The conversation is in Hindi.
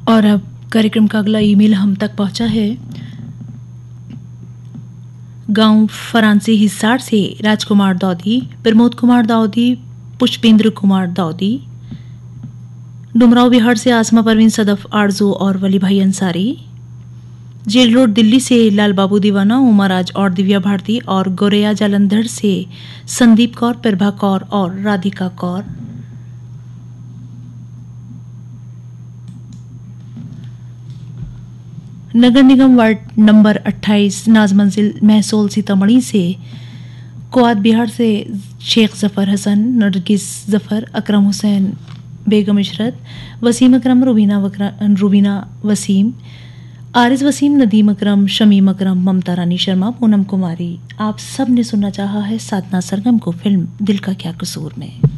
और अब कार्यक्रम का अगला ईमेल हम तक पहुंचा है गांव फरांसी हिसार से राजकुमार दाऊदी, प्रमोद कुमार दाऊदी, पुष्पेंद्र कुमार दाऊदी, डुमराव बिहार से आसमा परवीन सदफ आरजू और वली भाई अंसारी, जेल रोड दिल्ली से लाल बाबू दीवाना, उमाराज और दिव्या भारती और गोरेया जालंधर से संदीप कौर, प्रभा कौर और राधिका कौर। नगर निगम वार्ड नंबर 28 नाज मंजिल महसोल सीतामढ़ी से कुआद बिहार से शेख जफर हसन, नरगिस जफर, अकरम हुसैन, बेगम इशरत, वसीम अकरम, रुबीना वसीम, आरिज वसीम, नदीम अकरम, शमीम अकरम, ममता रानी शर्मा, पूनम कुमारी। आप सब ने सुनना चाहा है साधना सरगम को फिल्म दिल का क्या कसूर में।